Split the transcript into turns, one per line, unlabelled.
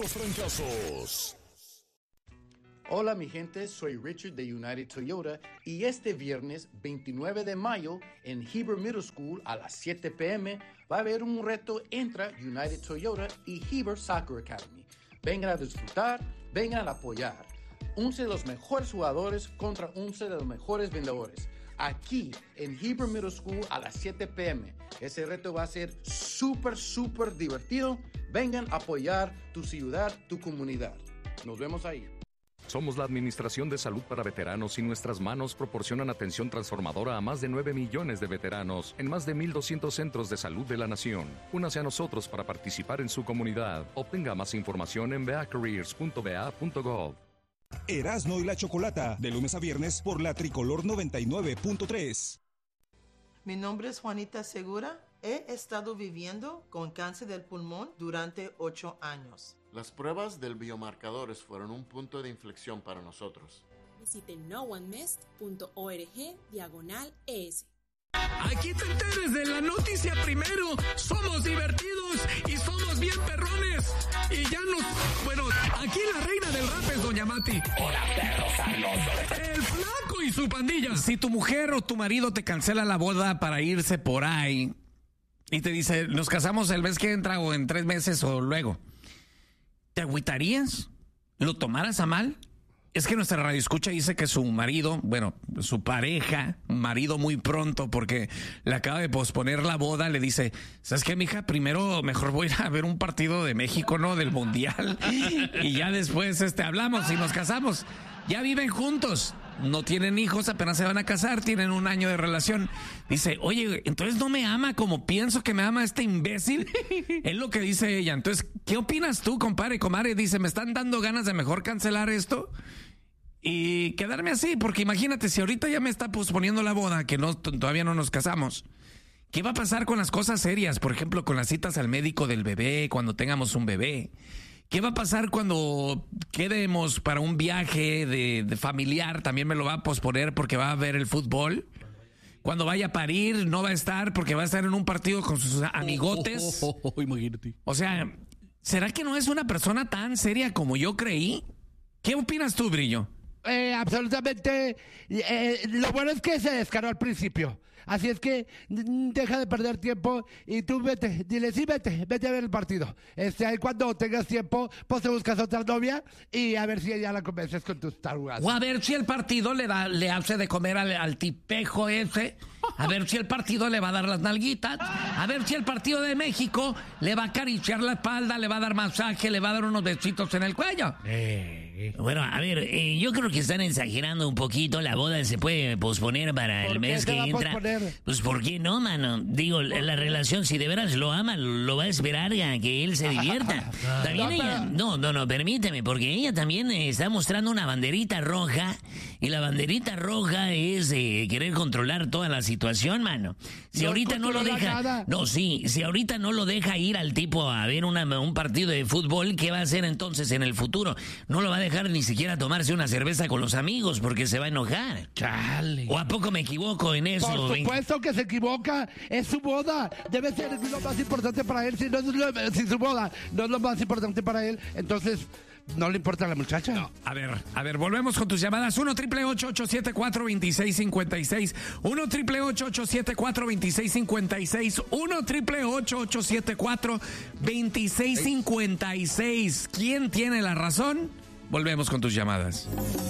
los trancazos.
Hola mi gente, soy Richard de United Toyota y este viernes 29 de mayo en Heber Middle School a las 7 p.m. va a haber un reto entre United Toyota y Heber Soccer Academy. Vengan a disfrutar, vengan a apoyar. 11 de los mejores jugadores contra 11 de los mejores vendedores. Aquí en Heber Middle School a las 7 p.m. Ese reto va a ser súper divertido. Vengan a apoyar tu ciudad, tu comunidad. Nos vemos ahí.
Somos la Administración de Salud para Veteranos y nuestras manos proporcionan atención transformadora a más de 9 millones de veteranos en más de 1,200 centros de salud de la nación. Únase a nosotros para participar en su comunidad. Obtenga más información en beacareers.ba.gov.
Erasmo y la Chocolata, de lunes a viernes por la Tricolor 99.3.
Mi nombre es Juanita Segura. He estado viviendo con cáncer del pulmón durante 8 años.
Las pruebas del biomarcadores fueron un punto de inflexión para nosotros.
Visite noonemest.org/ES.
Aquí te enteres de la noticia primero. Somos divertidos y somos bien perrones. Y ya nos... Bueno, aquí la reina del rap es Doña Mati. ¡Hola, perros sabrosos! El Flaco y su pandilla.
Si tu mujer o tu marido te cancela la boda para irse por ahí y te dice, nos casamos el mes que entra o en 3 meses o luego, ¿te agüitarías? ¿Lo tomaras a mal? Es que nuestra radioescucha dice que su marido, bueno, su pareja, marido muy pronto, porque le acaba de posponer la boda, le dice, ¿sabes qué, mija? Primero, mejor voy a ir a ver un partido de México, ¿no? Del Mundial. Y ya después hablamos y nos casamos. Ya viven juntos, no tienen hijos, apenas se van a casar, tienen 1 año de relación. Dice, oye, entonces no me ama como pienso que me ama este imbécil. Es lo que dice ella. Entonces, ¿qué opinas tú, compadre, comadre? Dice, me están dando ganas de mejor cancelar esto y quedarme así, porque imagínate, si ahorita ya me está posponiendo la boda, que no todavía no nos casamos, ¿qué va a pasar con las cosas serias? Por ejemplo, con las citas al médico del bebé, cuando tengamos un bebé. ¿Qué va a pasar cuando quedemos para un viaje de familiar? También me lo va a posponer porque va a ver el fútbol. Cuando vaya a parir, no va a estar porque va a estar en un partido con sus amigotes.
Imagínate.
O sea, ¿será que no es una persona tan seria como yo creí? ¿Qué opinas tú, Brillo?
Absolutamente. Lo bueno es que se descaró al principio. Así es que deja de perder tiempo y tú vete, dile sí, vete a ver el partido. Ahí cuando tengas tiempo, pues te buscas otra novia y a ver si ella la convences con tus tarugas.
O a ver si el partido le hace de comer al tipejo ese. A ver si el partido le va a dar las nalguitas. A ver si el partido de México le va a acariciar la espalda, le va a dar masaje, le va a dar unos besitos en el cuello.
Bueno, a ver, yo creo que están exagerando un poquito. La boda se puede posponer para el mes que entra. Pues, ¿por qué no, mano? Digo, la relación, si de veras lo ama, lo va a esperar a que él se divierta. También ella... No, permíteme, porque ella también está mostrando una banderita roja. Y la banderita roja es querer controlar toda la situación, mano. Si ahorita no lo deja... No, sí, si ahorita no lo deja ir al tipo a ver un partido de fútbol, ¿qué va a hacer entonces en el futuro? No lo va a dejar ni siquiera tomarse una cerveza con los amigos porque se va a enojar.
Chale.
¿O a poco me equivoco en eso?
Por supuesto que se equivoca. Es su boda. Debe ser lo más importante para él. Si su boda no es lo más importante para él, entonces... ¿no le importa a la muchacha?
No. A ver, volvemos con tus llamadas. 1-888-874-2656. 1-888-874-2656. 1-888-874-2656. ¿Quién tiene la razón? Volvemos con tus llamadas.